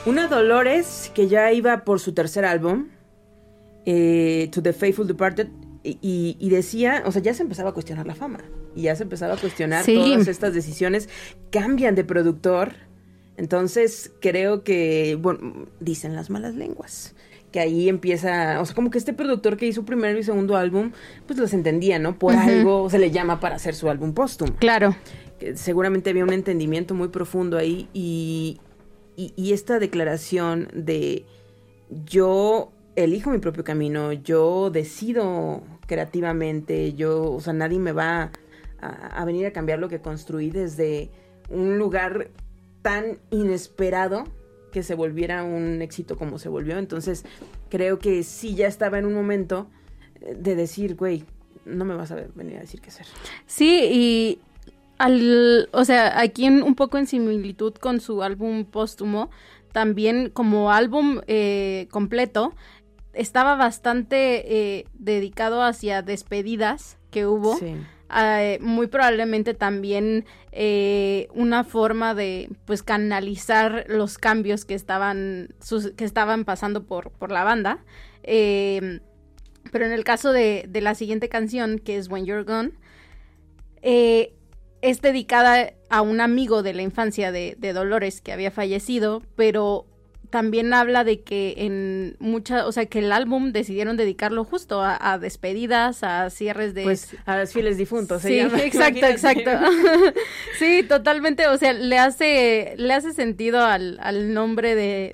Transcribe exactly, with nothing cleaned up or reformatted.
Una Dolores que ya iba por su tercer álbum, eh, To the Faithful Departed, y, y decía, o sea, ya se empezaba a cuestionar la fama, y ya se empezaba a cuestionar sí. todas estas decisiones, cambian de productor, entonces creo que, bueno, dicen las malas lenguas, que ahí empieza, o sea, como que este productor que hizo primero y segundo álbum, pues los entendía, ¿no? Por uh-huh. algo se le llama para hacer su álbum póstumo. Claro. Que seguramente había un entendimiento muy profundo ahí, y, y, y esta declaración de yo elijo mi propio camino, yo decido creativamente, yo, o sea, nadie me va a, a venir a cambiar lo que construí desde un lugar tan inesperado que se volviera un éxito como se volvió. Entonces creo que sí ya estaba en un momento de decir, güey, no me vas a venir a decir qué hacer. Sí, y al, o sea, aquí en, un poco en similitud con su álbum póstumo, también como álbum eh, completo, estaba bastante eh, dedicado hacia despedidas que hubo. Sí. Uh, muy probablemente también eh, una forma de pues canalizar los cambios que estaban sus, que estaban pasando por, por la banda, eh, pero en el caso de, de la siguiente canción, que es When You're Gone, eh, es dedicada a un amigo de la infancia de, de Dolores que había fallecido, pero también habla de que en mucha, o sea, que el álbum decidieron dedicarlo justo a, a despedidas, a cierres de... Pues a los fieles difuntos. Sí, llama, exacto, exacto. Sí, totalmente, o sea, le hace le hace sentido al, al nombre de,